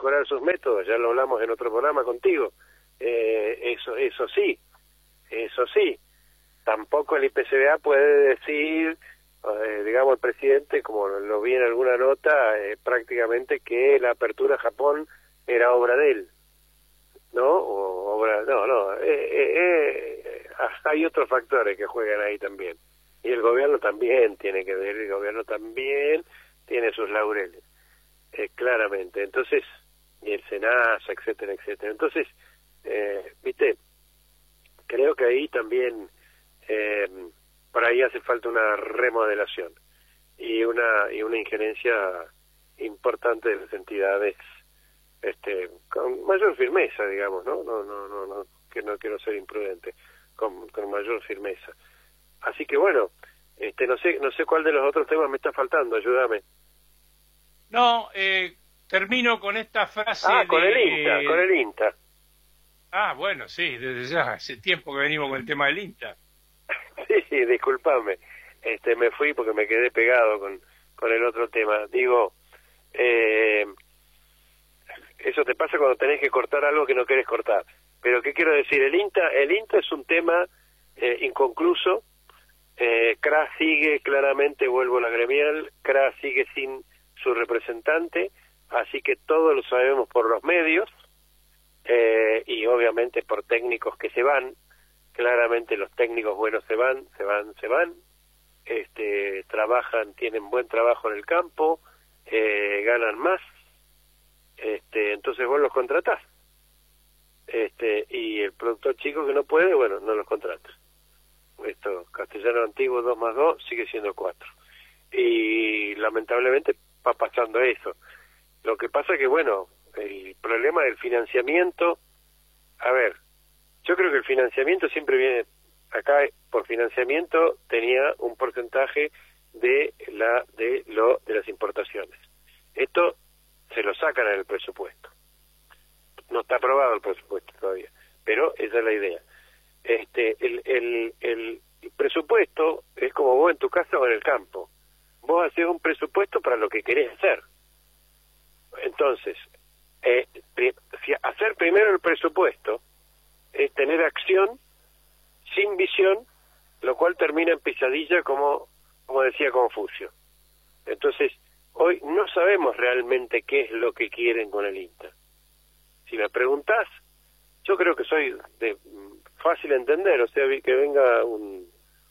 mejorar sus métodos, ya lo hablamos en otro programa contigo. Eso sí, tampoco el IPCBA puede decir, digamos, el presidente, como lo vi en alguna nota, prácticamente que la apertura a Japón era obra de él, ¿no? Hay otros factores que juegan ahí también. Y el gobierno también tiene que ver, el gobierno también tiene sus laureles, claramente. Entonces, y el SENASA, etcétera, etcétera. Entonces, viste, creo que ahí también, por ahí hace falta una remodelación y una injerencia importante de las entidades, con mayor firmeza, digamos, no, que no quiero ser imprudente, con mayor firmeza. Así que bueno, no sé cuál de los otros temas me está faltando, ayúdame. No, termino con esta frase con el INTA. Ah, bueno, sí, desde ya hace tiempo que venimos con el tema del INTA. Sí, discúlpame, me fui porque me quedé pegado con el otro tema. Digo, eso te pasa cuando tenés que cortar algo que no querés cortar. Pero ¿qué quiero decir? El INTA es un tema inconcluso. CRA sigue claramente, vuelvo a la gremial, CRA sigue sin su representante, así que todos lo sabemos por los medios, y obviamente por técnicos que se van. Claramente los técnicos buenos se van, trabajan, tienen buen trabajo en el campo, ganan más, entonces vos los contratás, y el productor chico que no puede, bueno, no los contratas. Esto, castellano antiguo 2 más 2 sigue siendo 4, y lamentablemente va pasando eso. Lo que pasa que, bueno, el problema del financiamiento, a ver, yo creo que el financiamiento siempre viene, acá por financiamiento tenía un porcentaje de las importaciones. Esto se lo sacan en el presupuesto. No está aprobado el presupuesto todavía, pero esa es la idea. El presupuesto es como vos en tu casa o en el campo. Vos haces un presupuesto para lo que querés hacer. Entonces, hacer primero el presupuesto es tener acción sin visión, lo cual termina en pesadilla, como decía Confucio. Entonces, hoy no sabemos realmente qué es lo que quieren con el INTA. Si me preguntás, yo creo que soy fácil de entender, o sea, que venga un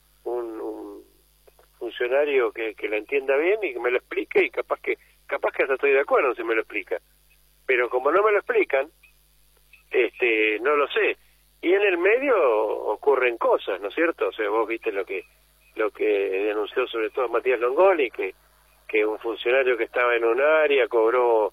funcionario que lo entienda bien y que me lo explique, y capaz que hasta estoy de acuerdo si me lo explica. Pero como no me lo explican, no lo sé. Y en el medio ocurren cosas, ¿no es cierto? O sea, vos viste lo que denunció sobre todo Matías Longoni, que un funcionario que estaba en un área cobró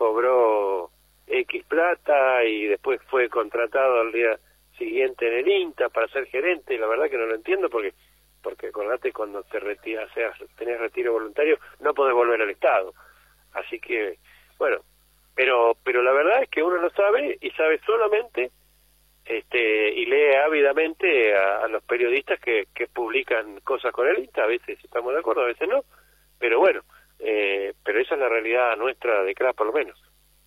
X plata y después fue contratado al día siguiente en el INTA para ser gerente. La verdad que no lo entiendo porque acordate, cuando te retiras, tenés retiro voluntario, no podés volver al Estado. Así que, bueno, pero la verdad es que uno no sabe, y sabe solamente, y lee ávidamente a los periodistas que publican cosas con el INTA. A veces estamos de acuerdo, a veces no, pero bueno, pero esa es la realidad nuestra de CRA, por lo menos.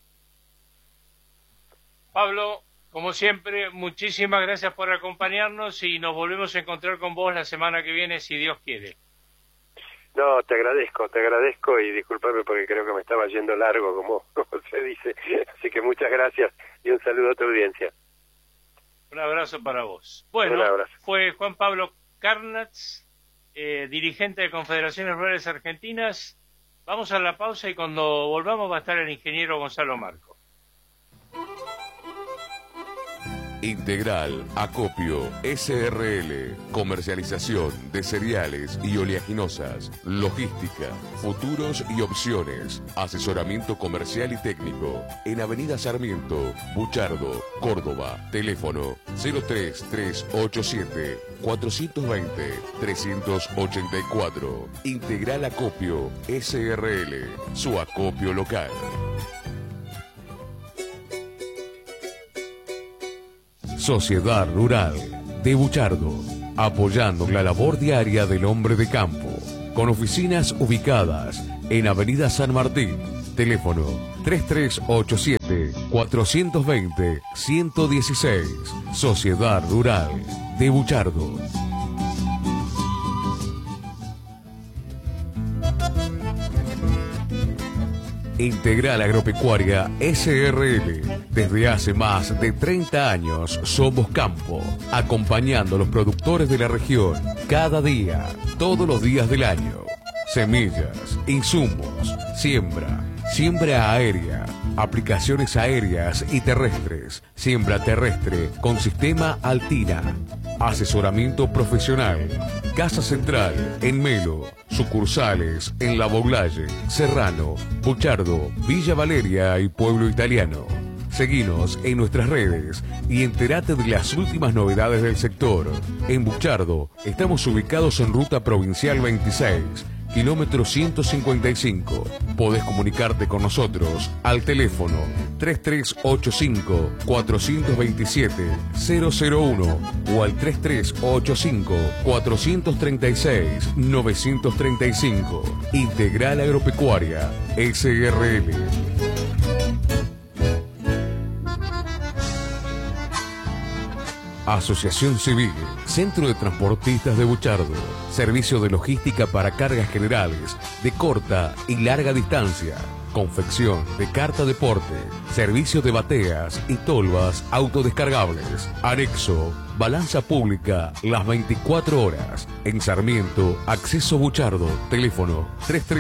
Pablo, como siempre, muchísimas gracias por acompañarnos, y nos volvemos a encontrar con vos la semana que viene, si Dios quiere. No, te agradezco, y discúlpame porque creo que me estaba yendo largo, como se dice. Así que muchas gracias y un saludo a tu audiencia. Un abrazo para vos. Bueno, fue Juan Pablo Carnatz, dirigente de Confederaciones Rurales Argentinas. Vamos a la pausa y cuando volvamos va a estar el ingeniero Gonzalo Marco. Integral Acopio SRL, comercialización de cereales y oleaginosas, logística, futuros y opciones, asesoramiento comercial y técnico, en Avenida Sarmiento, Buchardo, Córdoba, teléfono 03387 420 384. Integral Acopio SRL, su acopio local. Sociedad Rural de Buchardo, apoyando la labor diaria del hombre de campo, con oficinas ubicadas en Avenida San Martín, Teléfono 3387-420-116. Sociedad Rural de Buchardo. Integral Agropecuaria SRL. Desde hace más de 30 años somos campo, acompañando a los productores de la región cada día, todos los días del año. Semillas, insumos, siembra aérea, aplicaciones aéreas y terrestres, siembra terrestre con sistema Altina, asesoramiento profesional, Casa Central en Melo, sucursales en La Boulaye, Serrano, Buchardo, Villa Valeria y Pueblo Italiano. Seguinos en nuestras redes y entérate de las últimas novedades del sector. En Buchardo estamos ubicados en Ruta Provincial 26, kilómetro 155. Podés comunicarte con nosotros al teléfono 3385-427-001 o al 3385-436-935. Integral Agropecuaria SRL. Asociación Civil, Centro de Transportistas de Buchardo, servicio de logística para cargas generales de corta y larga distancia, confección de carta deporte, servicio de bateas y tolvas autodescargables, anexo, balanza pública las 24 horas. En Sarmiento, Acceso Buchardo, teléfono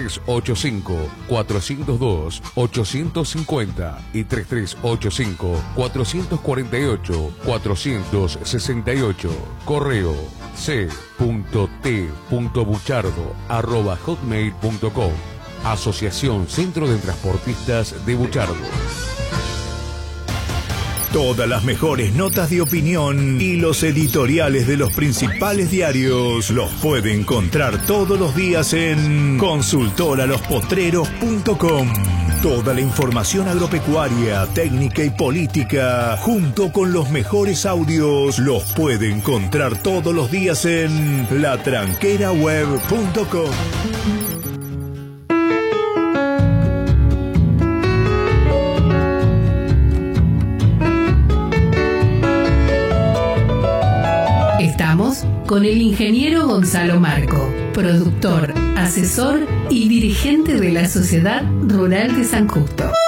3385-402-850 y 3385-448-468, correo c.t.buchardo@hotmail.com. Asociación Centro de Transportistas de Buchardo. Todas las mejores notas de opinión y los editoriales de los principales diarios los puede encontrar todos los días en consultoralospotreros.com. Toda la información agropecuaria, técnica y política, junto con los mejores audios, los puede encontrar todos los días en latranqueraweb.com. Con el ingeniero Gonzalo Marco, productor, asesor y dirigente de la Sociedad Rural de San Justo.